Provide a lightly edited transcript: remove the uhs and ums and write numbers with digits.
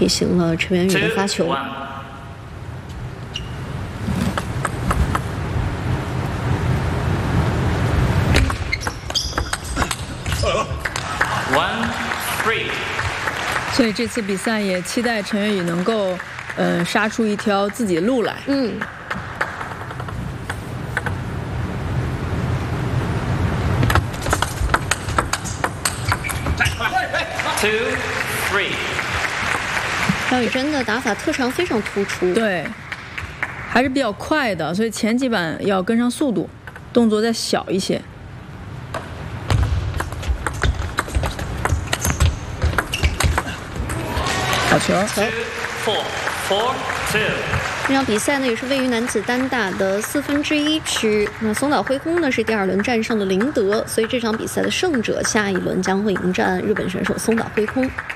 提醒了陈元宇的发球。 所以这次比赛也期待陈元宇能够，杀出一条自己的路来。 张雨生的打法特长非常突出， 对，还是比较快的，所以前几板要跟上速度，动作再小一些。 好球！ 这场比赛呢也是位于男子单打的1/4区。那松岛辉空呢是第2轮战胜了林德，所以这场比赛的胜者下一轮将会迎战日本选手松岛辉空。